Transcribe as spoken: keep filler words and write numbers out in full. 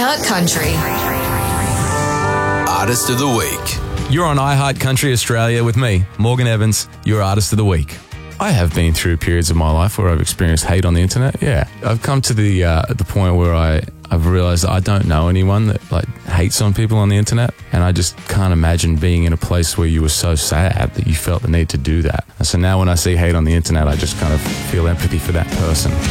iHeart Country. Artist of the Week. You're on iHeart Country Australia with me, Morgan Evans, your Artist of the Week. I have been through periods of my life where I've experienced hate on the internet. Yeah, I've come to the uh, the point where I, I've realized that I don't know anyone that like hates on people on the internet, and I just can't imagine being in a place where you were so sad that you felt the need to do that. And so now when I see hate on the internet, I just kind of feel empathy for that person.